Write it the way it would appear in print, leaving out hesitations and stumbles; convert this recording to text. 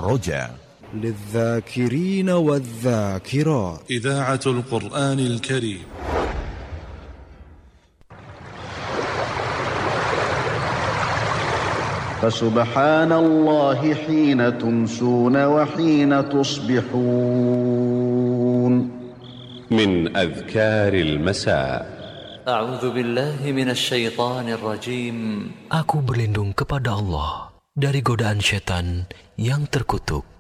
الرجاء للذاكرين والذاكرات. إذاعة القرآن الكريم. فسبحان الله حين تمسون وحين تصبحون. من أذكار المساء. أعوذ بالله من الشيطان الرجيم. Aku berlindung kepada Allah dari godaan setan yang terkutuk.